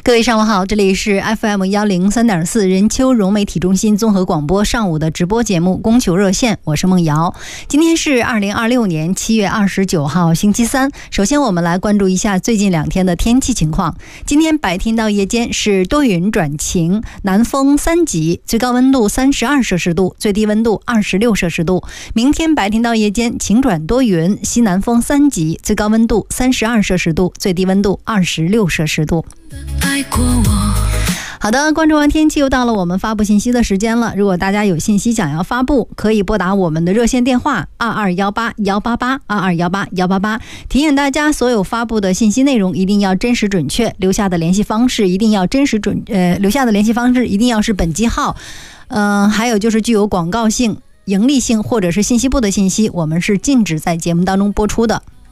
各位上午好，这里是 FM103.4 任丘融媒体中心综合广播上午的直播节目供求热线，我是梦瑶。今天是2026年7月29号星期三。首先我们来关注一下最近2天的天气情况。今天白天到夜间是多云转晴，南风3级，最高温度32摄氏度，最低温度26摄氏度。明天白天到夜间晴转多云，西南风3级，最高温度32摄氏度，最低温度26摄氏度。好的，关注完天气又到了我们发布信息的时间了。如果大家有信息想要发布，可以拨打我们的热线电话2218-188 2218-188。提醒大家，所有发布的信息内容一定要真实准确，留下的联系方式一定要是本机号。还有就是具有广告性、盈利性或者是信息部的信息，我们是禁止在节目当中播出的。